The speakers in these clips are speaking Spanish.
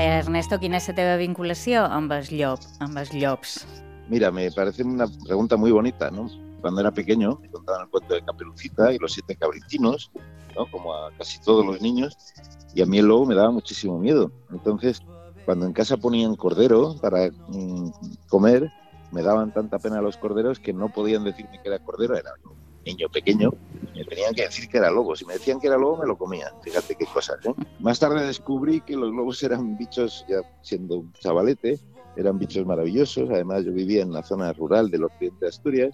Ernesto, quina és la teva vinculació amb el llop, amb els llops? Mira, me parece una pregunta muy bonita, ¿no? Cuando era pequeño me contaban el cuento de Caperucita y los 7 cabritinos, ¿no? Como a casi todos los niños, y a mí el lobo me daba muchísimo miedo. Entonces, cuando en casa ponían cordero para comer, me daban tanta pena los corderos que no podían decirme que era cordero, era un niño pequeño, me tenían que decir que era lobo. Si me decían que era lobo, me lo comía. Fíjate qué cosas, ¿eh? Más tarde descubrí que los lobos eran bichos, ya siendo un chavalete, eran bichos maravillosos. Además, yo vivía en la zona rural del occidente de Asturias,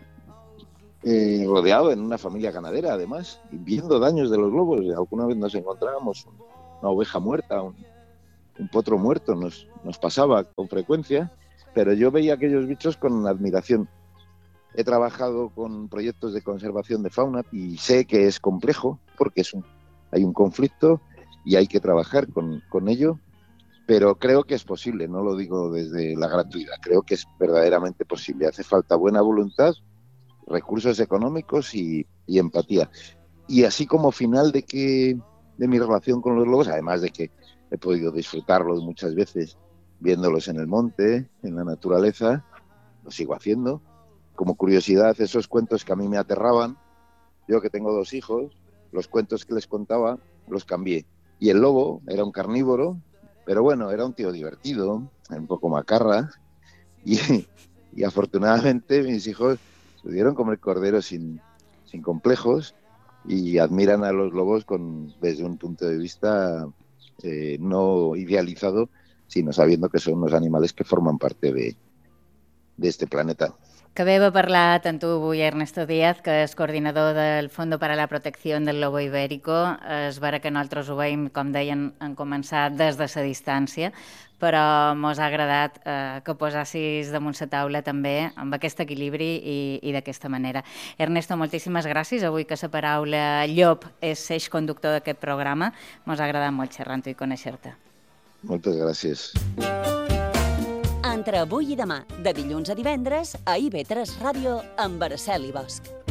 rodeado en una familia ganadera, además, y viendo daños de los lobos. Alguna vez nos encontrábamos una oveja muerta, un potro muerto, nos pasaba con frecuencia, pero yo veía aquellos bichos con admiración. He trabajado con proyectos de conservación de fauna y sé que es complejo porque hay un conflicto y hay que trabajar con ello, pero creo que es posible, no lo digo desde la gratuidad, creo que es verdaderamente posible. Hace falta buena voluntad, recursos económicos y empatía. Y así como final de mi relación con los lobos, además de que he podido disfrutarlos muchas veces viéndolos en el monte, en la naturaleza, lo sigo haciendo. Como curiosidad, esos cuentos que a mí me aterraban, yo que tengo 2 hijos, los cuentos que les contaba los cambié. Y el lobo era un carnívoro, pero bueno, era un tío divertido, un poco macarra, y afortunadamente mis hijos pudieron comer cordero sin complejos y admiran a los lobos desde un punto de vista no idealizado, sino sabiendo que son unos animales que forman parte de este planeta. Que bé haver parlat amb tu avui, Ernesto Díaz, que és coordinador del Fondo para la Protección del Lobo Ibérico. És vera que nosaltres ho veiem, com deien, han començat des de la distància, però mos ha agradat que posassis damunt la taula també amb aquest equilibri i d'aquesta manera. Ernesto, moltíssimes gràcies. Avui que la paraula llop és l'eix conductor d'aquest programa, mos ha agradat molt xerrar amb tu i conèixer-te. Moltes gràcies. Entre avui i demà, de dilluns a divendres, a IB3 Ràdio, amb Araceli Bosch.